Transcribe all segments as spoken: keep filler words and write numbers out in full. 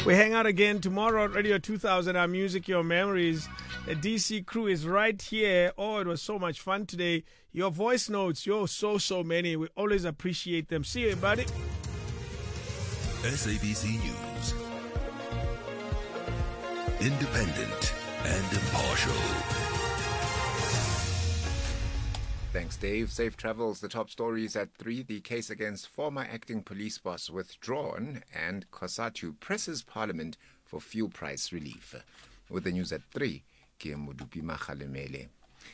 We hang out again tomorrow at Radio two thousand, our music, your memories. The D C crew is right here. Oh, it was so much fun today. Your voice notes, you're so, so many. We always appreciate them. See you, everybody. S A B C News. Independent and impartial. Thanks, Dave. Safe travels. The top stories at three. The case against former acting police boss withdrawn, and COSATU presses Parliament for fuel price relief. With the news at three, Ke Modupi Makgalemele.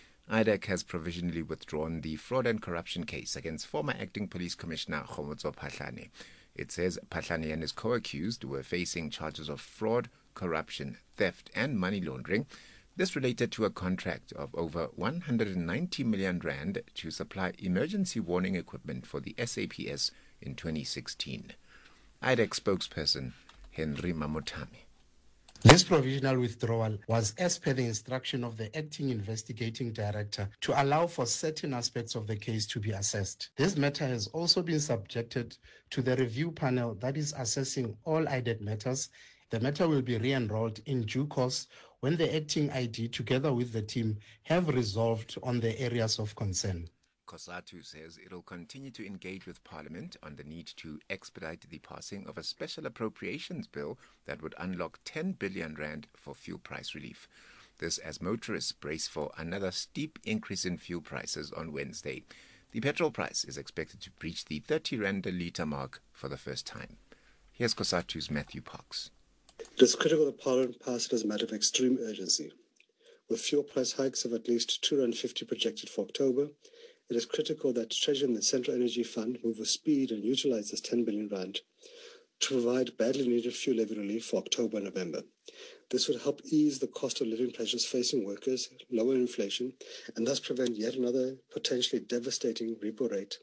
I D A C has provisionally withdrawn the fraud and corruption case against former acting police commissioner Kgomotso Phahlane. It says Phahlane and his co-accused were facing charges of fraud, corruption, theft, and money laundering. This related to a contract of over one hundred ninety million rand to supply emergency warning equipment for the S A P S in twenty sixteen. I D A C spokesperson Henry Mamotami. This provisional withdrawal was as per the instruction of the acting investigating director to allow for certain aspects of the case to be assessed. This matter has also been subjected to the review panel that is assessing all I D A C matters. The matter will be re-enrolled in due course when the acting I D, together with the team, have resolved on the areas of concern. COSATU says it will continue to engage with Parliament on the need to expedite the passing of a special appropriations bill that would unlock ten billion rand for fuel price relief. This as motorists brace for another steep increase in fuel prices on Wednesday. The petrol price is expected to breach the thirty rand a litre mark for the first time. Here's COSATU's Matthew Parks. It is critical that Parliament pass it as a matter of extreme urgency. With fuel price hikes of at least two rand fifty projected for October, it is critical that Treasury and the Central Energy Fund move with speed and utilise this ten billion rand to provide badly needed fuel levy relief for October and November. This would help ease the cost of living pressures facing workers, lower inflation, and thus prevent yet another potentially devastating repo rate.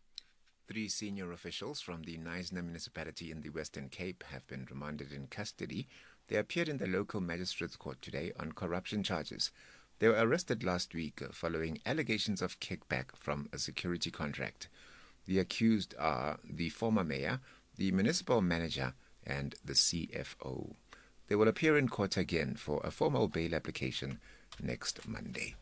Three senior officials from the Knysna municipality in the Western Cape have been remanded in custody. They appeared in the local magistrates' court today on corruption charges. They were arrested last week following allegations of kickback from a security contract. The accused are the former mayor, the municipal manager, and the C F O. They will appear in court again for a formal bail application next Monday.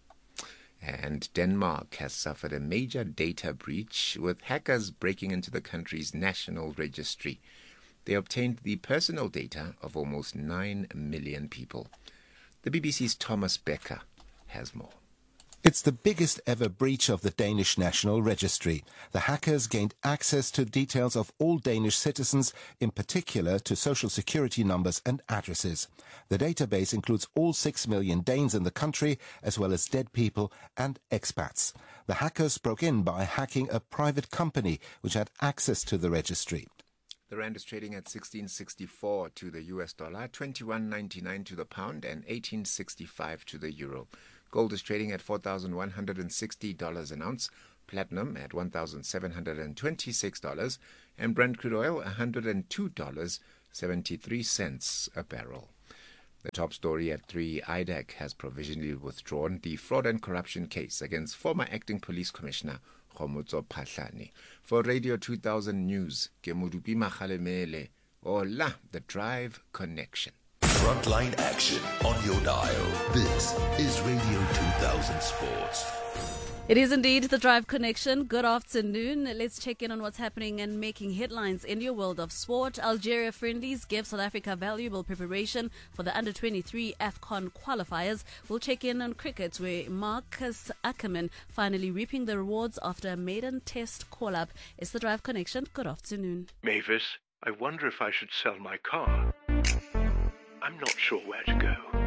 And Denmark has suffered a major data breach, with hackers breaking into the country's national registry. They obtained the personal data of almost nine million people. The B B C's Thomas Becker has more. It's the biggest ever breach of the Danish National Registry. The hackers gained access to details of all Danish citizens, in particular to social security numbers and addresses. The database includes all six million Danes in the country, as well as dead people and expats. The hackers broke in by hacking a private company which had access to the registry. The rand is trading at sixteen sixty-four to the U S dollar, twenty-one ninety-nine to the pound, and eighteen sixty-five to the euro. Gold is trading at four thousand one hundred sixty dollars an ounce, platinum at one thousand seven hundred twenty-six dollars, and Brent crude oil one hundred two dollars and seventy-three cents a barrel. The top story at three, I D A C has provisionally withdrawn the fraud and corruption case against former acting police commissioner Kgomotso Phahlane. For Radio two thousand News, Ke Modupi Makgalemele. Hola, the Drive Connection. Frontline action on your dial. This is Radio two thousand Sports. It is indeed the Drive Connection. Good afternoon. Let's check in on what's happening and making headlines in your world of sport. Algeria friendlies give South Africa valuable preparation for the under twenty-three AFCON qualifiers. We'll check in on cricket, where Marcus Ackerman finally reaping the rewards after a maiden test call-up. It's the Drive Connection. Good afternoon. Mavis, I wonder if I should sell my car. I'm not sure where to go.